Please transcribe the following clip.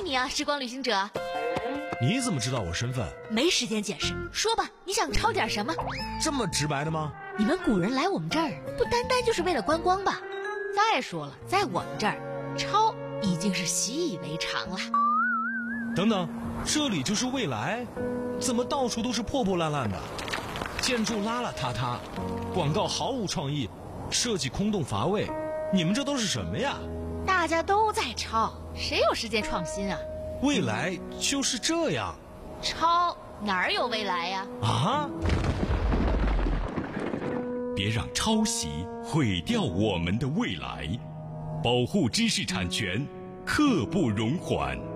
迎你啊，时光旅行者。 你怎么知道我身份？ 没时间解释，说吧，你想抄点什么？ 这么直白的吗？ 你们古人来我们这儿不单单就是为了观光吧？再说了，在我们这儿，抄已经是习以为常了。 等等，这里就是未来？怎么到处都是破破烂烂的？建筑邋邋遢遢，广告毫无创意，设计空洞乏味，你们这都是什么呀？ 大家都在抄，谁有时间创新啊？ 未来就是这样。 抄哪儿有未来呀？ 啊！ 别让抄袭毁掉我们的未来，保护知识产权，刻不容缓。